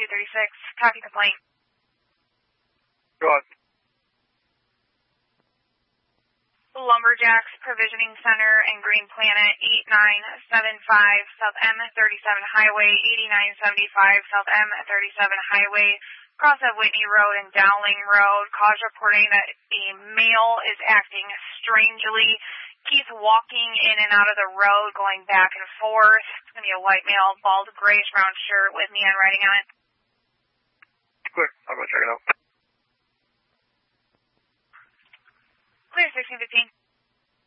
336. Copy complaint. Go on. Lumberjacks Provisioning Center and Green Planet 8975 South M37 Highway, 8975 South M37 Highway, cross of Whitney Road and Dowling Road. Cause reporting that a male is acting strangely. He's walking in and out of the road, going back and forth. It's going to be a white male, bald, grayish brown shirt with neon writing on it. Quick, I'll go check it out. Clear 1615.